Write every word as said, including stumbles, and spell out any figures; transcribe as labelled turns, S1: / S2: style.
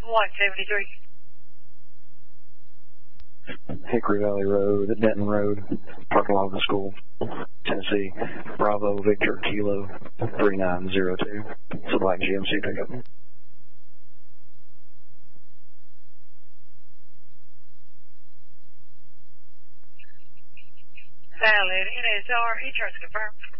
S1: one seventy-three.
S2: Hickory Valley Road, Denton Road, parking lot of the school, Tennessee, Bravo, Victor, Kilo, three nine zero two. It's a black G M C pickup.
S1: Valid, N S R, insurance confirmed.